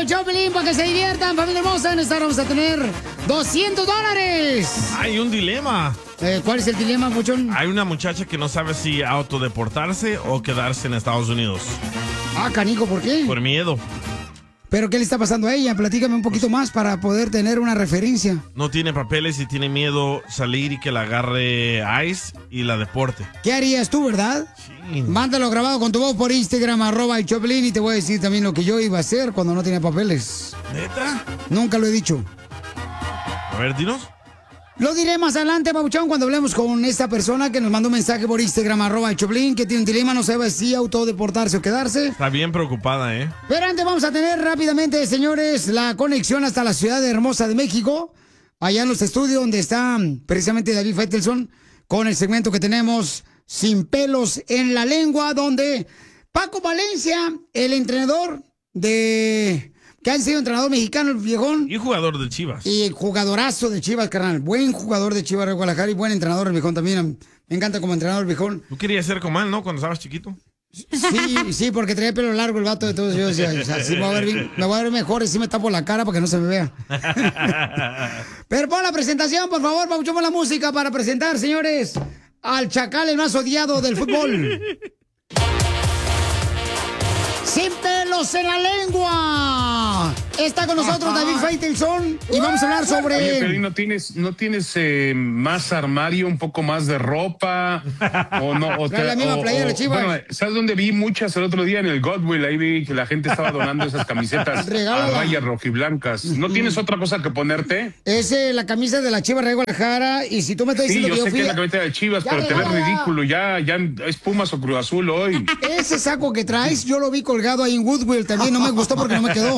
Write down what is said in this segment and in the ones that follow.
el show, Pelín, para que se diviertan, familia hermosa. En esta hora vamos a tener $200. Hay un dilema. ¿Cuál es el dilema, Puchón? Hay una muchacha que no sabe si autodeportarse o quedarse en Estados Unidos. Ah, canijo, ¿por qué? Por miedo. ¿Pero qué le está pasando a ella? Platícame un poquito más para poder tener una referencia. No tiene papeles y tiene miedo salir y que la agarre ICE y la deporte. ¿Qué harías tú, verdad? Sí. Mándalo grabado con tu voz por Instagram, @el Choplin, y te voy a decir también lo que yo iba a hacer cuando no tenía papeles. ¿Neta? Nunca lo he dicho. A ver, dinos. Lo diré más adelante, Pabuchón, cuando hablemos con esta persona que nos mandó un mensaje por Instagram, @el Choplin, que tiene un dilema, no sabe si autodeportarse o quedarse. Está bien preocupada, ¿eh? Pero antes vamos a tener rápidamente, señores, la conexión hasta la ciudad hermosa de México, allá en los estudios donde está precisamente David Faitelson, con el segmento que tenemos Sin Pelos en la Lengua, donde Paco Valencia, el entrenador que ha sido entrenador mexicano, el viejón. Y jugador de Chivas. Y jugadorazo de Chivas, carnal. Buen jugador de Chivas de Guadalajara y buen entrenador el viejón también. Me encanta como entrenador el viejón. Tú querías ser como él, ¿no? Cuando estabas chiquito. Sí, porque traía pelo largo el vato de todos. Yo decía, o sea, sí me voy a ver mejor y sí me tapo la cara para que no se me vea. Pero pon la presentación, por favor, Pabuchón, la música para presentar, señores, al chacal, el más odiado del fútbol. Sin pelos en la lengua. Está con nosotros David Faitelson y vamos a hablar sobre... Oye, Pelín, ¿no tienes más armario, un poco más de ropa? O no, o la misma playera de Chivas. Bueno, ¿sabes dónde vi muchas el otro día en el Godwill? Ahí vi que la gente estaba donando esas camisetas a rayas rojiblancas. ¿No tienes otra cosa que ponerte? Es la camisa de la Chivas de Guadalajara, y si tú me estás diciendo sí, yo sé que que es la camisa de Chivas, pero te ves ridículo. Ya es Pumas o Cruz Azul hoy. Ese saco que traes, yo lo vi colgado ahí en Goodwill también, no me gustó porque no me quedó.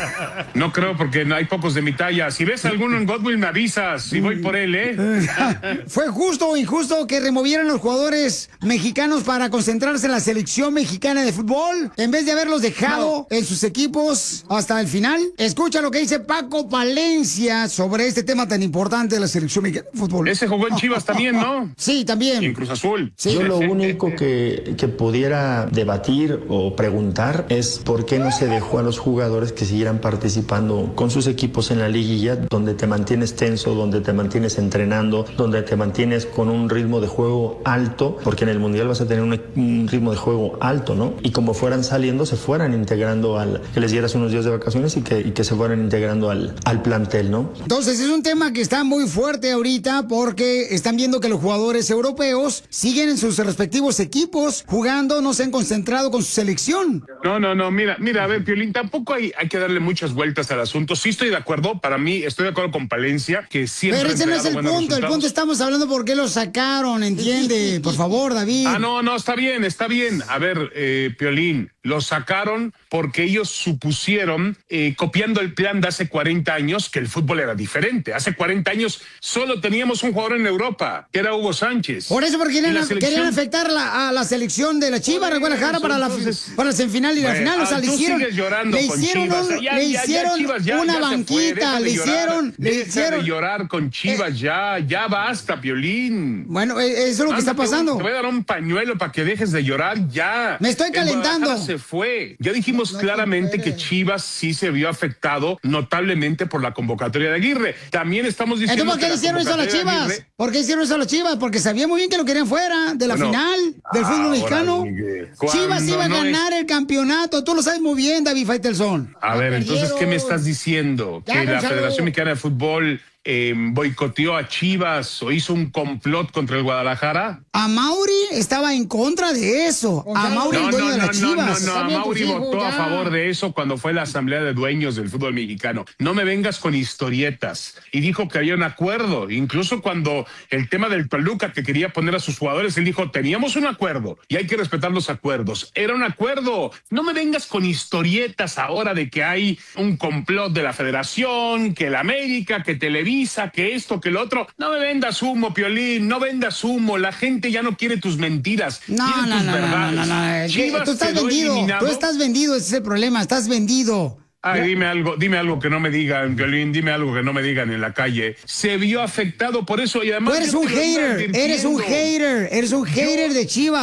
No creo, porque no hay pocos de mi talla. Si ves alguno en Godwill, me avisas y voy por él, ¿eh? ¿Fue justo o injusto que removieran los jugadores mexicanos para concentrarse en la selección mexicana de fútbol en vez de haberlos dejado en sus equipos hasta el final? Escucha lo que dice Paco Palencia sobre este tema tan importante de la selección mexicana de fútbol. Ese jugó en Chivas también, ¿no? Sí, también. Y en Cruz Azul. Sí. Yo lo único que pudiera debatir o preguntar es por qué no se dejó a los jugadores que siguieran participando con sus equipos en la liguilla, donde te mantienes tenso, donde te mantienes entrenando, donde te mantienes con un ritmo de juego alto, porque en el Mundial vas a tener un ritmo de juego alto, ¿no? Y como fueran saliendo, se fueran integrando que les dieras unos días de vacaciones y que se fueran integrando al plantel, ¿no? Entonces es un tema que está muy fuerte ahorita porque están viendo que los jugadores europeos siguen en sus respectivos equipos jugando, no se han concentrado con su selección. No, mira, a ver, Piolín, tampoco hay que darle muchas vueltas al asunto. Sí estoy de acuerdo, para mí estoy de acuerdo con Palencia, que siempre... Pero ese no es el punto estamos hablando por qué lo sacaron, ¿entiende? Por favor, David. No, está bien. A ver, Piolín, lo sacaron porque ellos supusieron, copiando el plan de hace 40 años, que el fútbol era diferente. Hace 40 años solo teníamos un jugador en Europa, que era Hugo Sánchez. Por eso, porque querían afectar a la selección de la Chivas de Guadalajara para la semifinal y la final. O sea, le hicieron una banquita, le hicieron de llorar con Chivas, ya basta, Piolín. Bueno, eso es lo que está pasando. Te voy a dar un pañuelo para que dejes de llorar ya. Me estoy calentando. Se fue. Ya dijimos claramente que Chivas sí se vio afectado notablemente por la convocatoria de Aguirre. También estamos diciendo. Entonces, ¿por qué le hicieron eso a las Chivas? ¿Por qué hicieron eso a las Chivas? Porque sabía muy bien que lo querían fuera de la final del fútbol mexicano. Chivas iba a ganar el campeonato. Tú lo sabes muy bien, David Faitelson. A ver, entonces, ¿qué me estás diciendo? ¿Que la Federación Mexicana de Fútbol boicoteó a Chivas o hizo un complot contra el Guadalajara? Amauri estaba en contra de eso. Amauri, el dueño de las Chivas. No, Amauri votó a favor de eso cuando fue la asamblea de dueños del fútbol mexicano. No me vengas con historietas. Y dijo que había un acuerdo. Incluso cuando el tema del Toluca, que quería poner a sus jugadores, él dijo, teníamos un acuerdo y hay que respetar los acuerdos. Era un acuerdo. No me vengas con historietas ahora de que hay un complot de la Federación, que el América, que Televisa, que esto, que lo otro. No me vendas humo, Piolín, no vendas humo. La gente ya no quiere tus mentiras. No. Tú estás vendido. Tú estás vendido, ese es el problema. Estás vendido. Ay, dime algo que no me digan, Piolín, dime algo que no me digan en la calle. Se vio afectado por eso y además... Tú eres un hater de Chivas.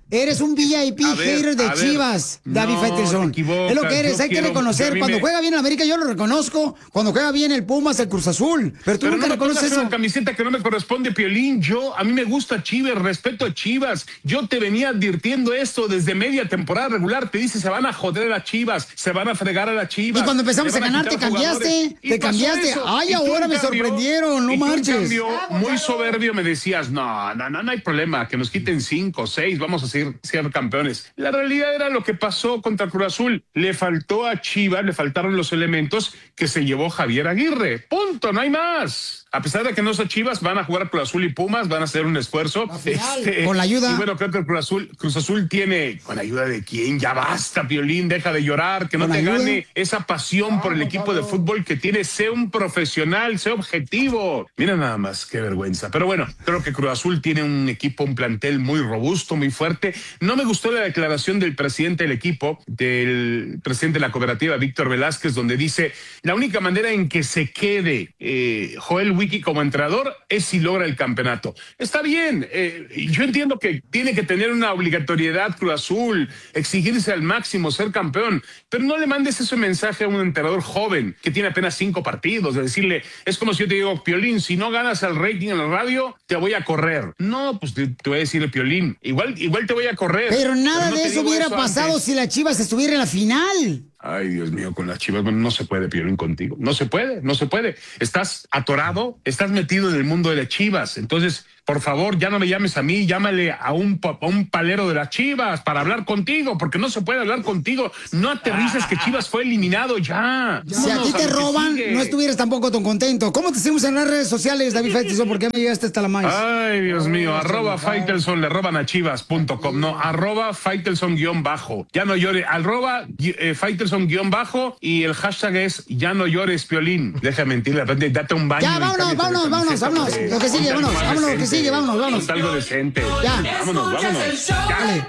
Eres un VIP hater de Chivas, David Faitelson. Es lo que eres, hay que reconocer. Cuando juega bien el América, yo lo reconozco. Cuando juega bien el Pumas, el Cruz Azul. Pero tú nunca reconoces eso. Una camiseta que no me corresponde, Piolín. A mí me gusta Chivas, respeto a Chivas. Yo te venía advirtiendo esto desde media temporada regular. Te dice, se van a joder a las Chivas, se van a fregar a las Chivas. Y cuando empezamos a ganar, te cambiaste. Te cambiaste. Ay, ahora me sorprendieron, no marches. En cambio, muy soberbio me decías, no hay problema, que nos quiten 5 o 6, vamos a ser campeones. La realidad era lo que pasó contra Cruz Azul. Le faltó a Chivas, le faltaron los elementos que se llevó Javier Aguirre. Punto, no hay más. A pesar de que no son Chivas, van a jugar Cruz Azul y Pumas, van a hacer un esfuerzo. Con la ayuda. Y bueno, creo que el Cruz Azul tiene, ¿con ayuda de quién? Ya basta, Piolín, deja de llorar, que no te gane esa pasión por el equipo de fútbol que tiene. Sé un profesional, sé objetivo. Mira nada más, qué vergüenza. Pero bueno, creo que Cruz Azul tiene un equipo, un plantel muy robusto, muy fuerte. No me gustó la declaración del presidente del equipo, del presidente de la cooperativa, Víctor Velázquez, donde dice, la única manera en que se quede Joel Wiki como entrenador es si logra el campeonato. Está bien, yo entiendo que tiene que tener una obligatoriedad Cruz Azul, exigirse al máximo, ser campeón, pero no le mandes ese mensaje a un entrenador joven que tiene apenas 5 partidos, de decirle, es como si yo te digo, Piolín, si no ganas el rating en la radio, te voy a correr. No, pues te voy a decirle, Piolín, igual te voy a correr. Pero nada de eso hubiera pasado si la Chivas estuviera en la final. Ay, Dios mío, con las Chivas, bueno, no se puede, Piolín, contigo. No se puede. Estás atorado, estás metido en el mundo de las Chivas. Entonces, por favor, ya no me llames a mí, llámale a un palero de las Chivas para hablar contigo, porque no se puede hablar contigo. No aterrices que Chivas fue eliminado ya. Si a ti te roban, no estuvieras tampoco tan contento. ¿Cómo te seguimos en las redes sociales, David Faitelson? ¿Por qué me llegaste hasta la maíz? Ay, Dios mío, @Faitelson, le roban a chivas.com. No, @Faitelson_ Ya no llore, Faitelson_ y el hashtag es ya no llores, Piolín. Deja mentirle, date un baño. Ya, vámonos. Lo que sigue, vámonos, lo que sigue, vámonos. Algo decente. Ya. Vámonos. Dale.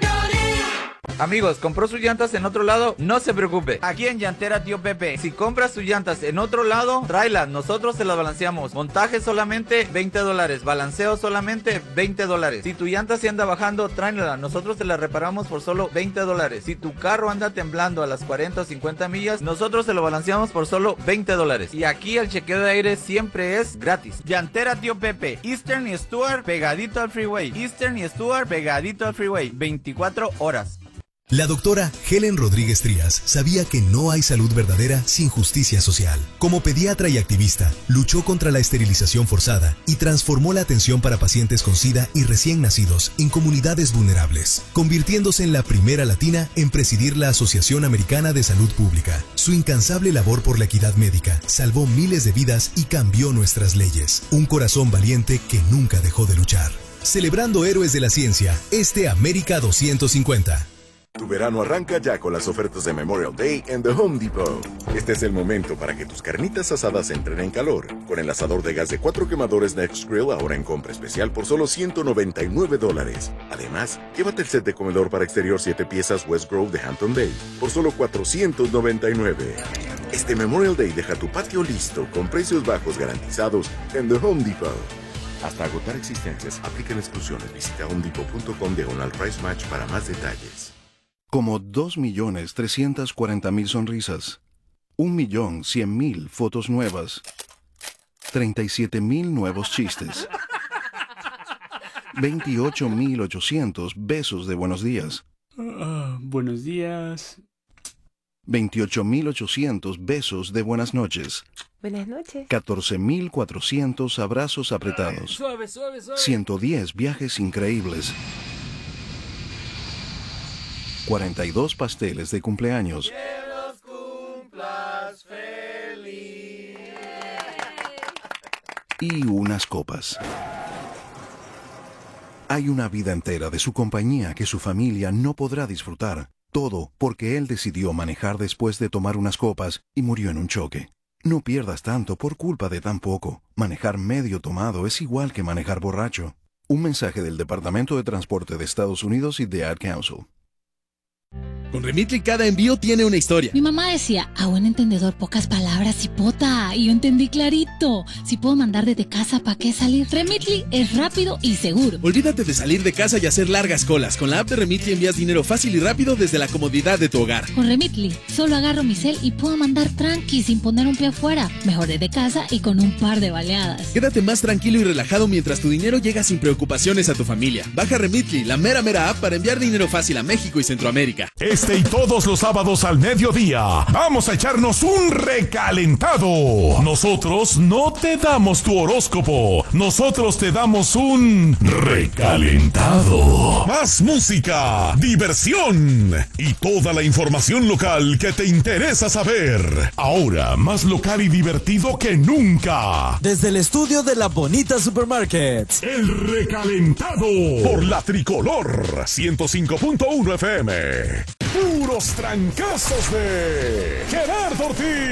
Amigos, ¿compró sus llantas en otro lado? No se preocupe. Aquí en Llantera Tío Pepe, si compras sus llantas en otro lado, tráelas, nosotros se las balanceamos. Montaje solamente $20, balanceo solamente $20. Si tu llanta se anda bajando, tráela, nosotros te la reparamos por solo $20. Si tu carro anda temblando a las 40 o 50 millas, nosotros se lo balanceamos por solo $20. Y aquí el chequeo de aire siempre es gratis. Llantera Tío Pepe, Eastern y Stuart pegadito al freeway. 24 horas. La doctora Helen Rodríguez Trías sabía que no hay salud verdadera sin justicia social. Como pediatra y activista, luchó contra la esterilización forzada y transformó la atención para pacientes con SIDA y recién nacidos en comunidades vulnerables, convirtiéndose en la primera latina en presidir la Asociación Americana de Salud Pública. Su incansable labor por la equidad médica salvó miles de vidas y cambió nuestras leyes. Un corazón valiente que nunca dejó de luchar. Celebrando héroes de la ciencia, América 250. Tu verano arranca ya con las ofertas de Memorial Day en The Home Depot. Este es el momento para que tus carnitas asadas entren en calor. Con el asador de gas de 4 quemadores Next Grill ahora en compra especial por solo $199. Además, llévate el set de comedor para exterior 7 piezas West Grove de Hampton Bay por solo $499. Este Memorial Day deja tu patio listo con precios bajos garantizados en The Home Depot. Hasta agotar existencias, aplican exclusiones. Visita homedepot.com/price match para más detalles. Como 2.340.000 sonrisas, 1.100.000 fotos nuevas, 37.000 nuevos chistes, 28.800 besos de buenos días. Buenos días. 28.800 besos de buenas noches. Buenas noches. 14.400 abrazos apretados. Suave. 110 viajes increíbles. 42 pasteles de cumpleaños. Que los cumplas feliz. Y unas copas. Hay una vida entera de su compañía que su familia no podrá disfrutar. Todo porque él decidió manejar después de tomar unas copas y murió en un choque. No pierdas tanto por culpa de tan poco. Manejar medio tomado es igual que manejar borracho. Un mensaje del Departamento de Transporte de Estados Unidos y de Ad Council. Con Remitly cada envío tiene una historia. Mi mamá decía, a buen entendedor pocas palabras, cipota, y yo entendí clarito. Si puedo mandar desde casa, ¿para qué salir? Remitly es rápido y seguro. Olvídate de salir de casa y hacer largas colas. Con la app de Remitly envías dinero fácil y rápido desde la comodidad de tu hogar. Con Remitly, solo agarro mi cel y puedo mandar tranqui sin poner un pie afuera. Mejor desde casa y con un par de baleadas. Quédate más tranquilo y relajado mientras tu dinero llega sin preocupaciones a tu familia. Baja Remitly, la mera app para enviar dinero fácil a México y Centroamérica. Este y todos los sábados al mediodía, vamos a echarnos un recalentado. Nosotros no te damos tu horóscopo, nosotros te damos un recalentado. Más música, diversión y toda la información local que te interesa saber. Ahora más local y divertido que nunca. Desde el estudio de La Bonita Supermarket. El recalentado por la Tricolor 105.1 FM. Puros trancazos de Gerardo Ortiz.